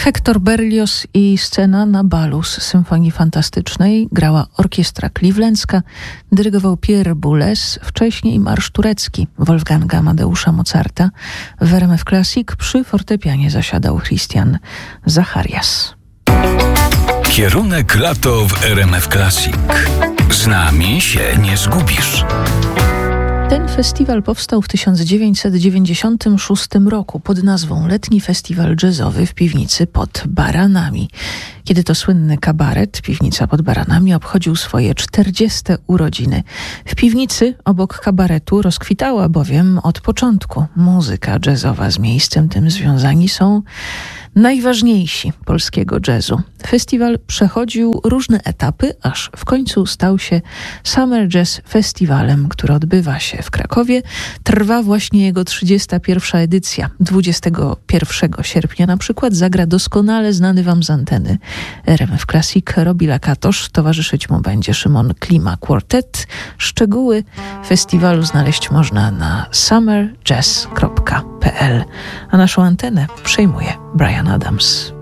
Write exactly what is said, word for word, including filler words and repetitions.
Hector Berlioz i scena na balu z Symfonii Fantastycznej. Grała orkiestra clevelandzka, dyrygował Pierre Boulez, wcześniej marsz turecki Wolfganga Amadeusza Mozarta. W R M F Classic przy fortepianie zasiadał Christian Zacharias. Kierunek lato w R M F Classic. Z nami się nie zgubisz. Ten festiwal powstał w tysiąc dziewięćset dziewięćdziesiątym szóstym roku pod nazwą Letni Festiwal Jazzowy w piwnicy pod Baranami. Kiedy to słynny kabaret Piwnica pod Baranami obchodził swoje czterdzieste urodziny. W piwnicy obok kabaretu rozkwitała bowiem od początku muzyka jazzowa. Z miejscem tym związani są najważniejsi polskiego jazzu. Festiwal przechodził różne etapy, aż w końcu stał się Summer Jazz Festiwalem, który odbywa się w Krakowie. Trwa właśnie jego trzydziesta pierwsza edycja. dwudziestego pierwszego sierpnia na przykład zagra doskonale znany wam z anteny R M F Classic Robi Lakatosz. Towarzyszyć mu będzie Szymon Klima Quartet. Szczegóły festiwalu znaleźć można na summer jazz kropka p l. A naszą antenę przejmuje Bryan Adams.